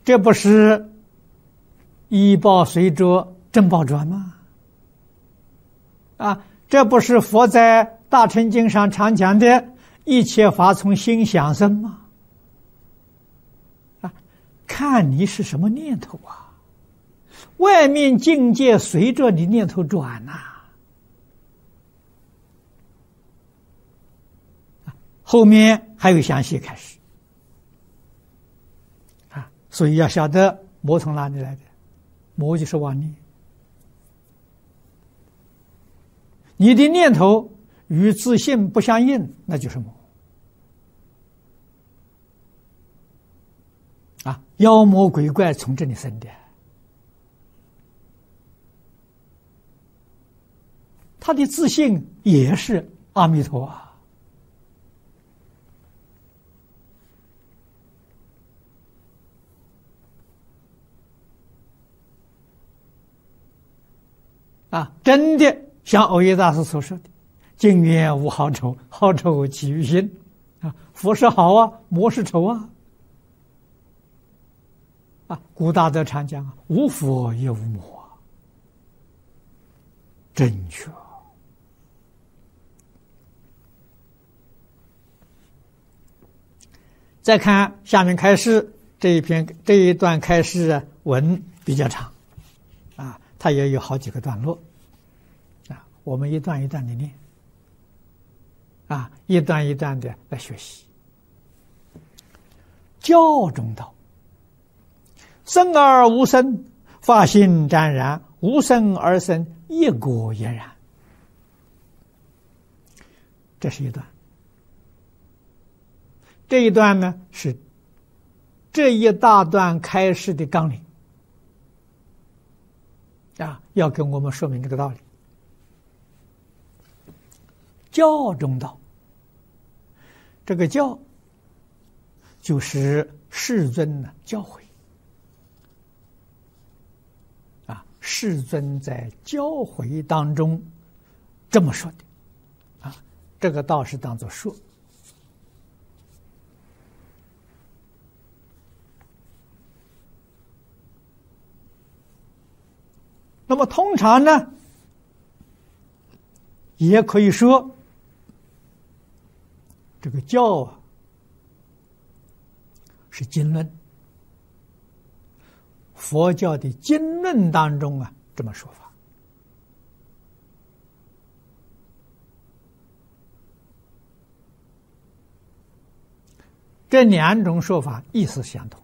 这不是医报随着正报转吗？这不是佛在大乘经上常讲的一切法从心想生吗？看你是什么念头啊！外面境界随着你念头转呐。后面还有详细开始所以要晓得魔从哪里来的，魔就是妄念。你的念头与自信不相应，那就是魔。妖魔鬼怪从这里生的，他的自信也是阿弥陀真的像藕益大师所说的“境缘无好丑，好丑起于心”佛是好魔是丑古大德常讲无佛也无魔正确。再看下面开示这一段开示文比较长它也有好几个段落我们一段一段的念一段一段的来学习。教中道：生而无生，法性湛然；无生而生，业果俨然。这是一段。这一段呢是这一大段开示的纲领要跟我们说明这个道理。教中道，这个教就是世尊教诲世尊在教诲当中这么说的这个道是当作说。那么通常呢也可以说这个教是经论，佛教的经论当中这么说法。这两种说法意思相同